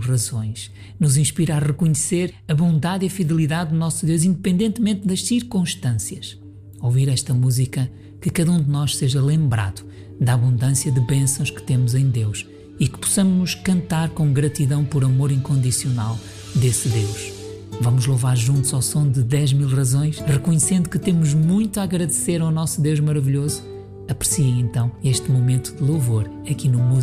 razões. Nos inspira a reconhecer a bondade e a fidelidade do nosso Deus, independentemente das circunstâncias. Ouvir esta música, que cada um de nós seja lembrado da abundância de bênçãos que temos em Deus e que possamos cantar com gratidão por amor incondicional desse Deus. Vamos louvar juntos ao som de 10.000 razões, reconhecendo que temos muito a agradecer ao nosso Deus maravilhoso. Aprecie então este momento de louvor aqui no Música